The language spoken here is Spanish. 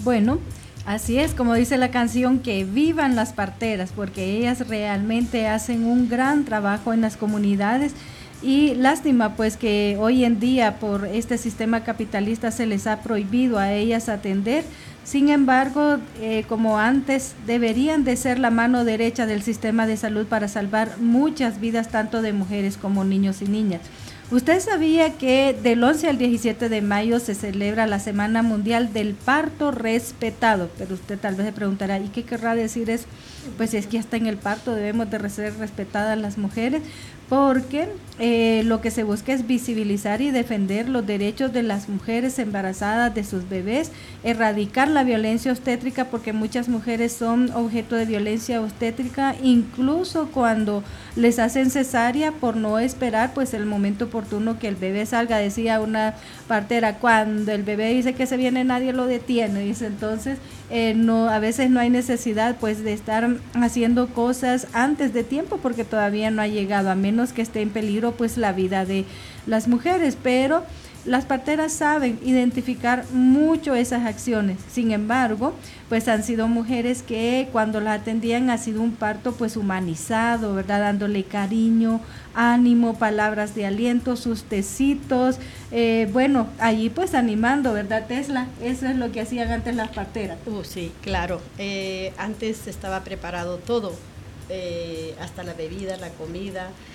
Bueno, así es, como dice la canción, que vivan las parteras, porque ellas realmente hacen un gran trabajo en las comunidades. Y lástima pues que hoy en día por este sistema capitalista se les ha prohibido a ellas atender. Sin embargo, como antes, deberían de ser la mano derecha del sistema de salud para salvar muchas vidas, tanto de mujeres como niños y niñas. ¿Usted sabía que del 11 al 17 de mayo se celebra la Semana Mundial del Parto Respetado? Pero usted tal vez se preguntará, ¿y qué querrá decir eso? Pues es que hasta en el parto debemos de ser respetadas las mujeres, porque lo que se busca es visibilizar y defender los derechos de las mujeres embarazadas, de sus bebés, erradicar la violencia obstétrica, porque muchas mujeres son objeto de violencia obstétrica, incluso cuando les hacen cesárea por no esperar pues el momento oportuno que el bebé salga. Decía una partera, cuando el bebé dice que se viene nadie lo detiene, dice. Entonces no, a veces no hay necesidad pues de estar haciendo cosas antes de tiempo, porque todavía no ha llegado, a menos que esté en peligro pues la vida de las mujeres. Pero las parteras saben identificar mucho esas acciones. Sin embargo, pues han sido mujeres que cuando las atendían ha sido un parto pues humanizado, ¿verdad? Dándole cariño, ánimo, palabras de aliento, sus tecitos, bueno, allí pues animando, ¿verdad, Tesla? Eso es lo que hacían antes las parteras. Sí, claro. Antes estaba preparado todo, hasta la bebida, la comida.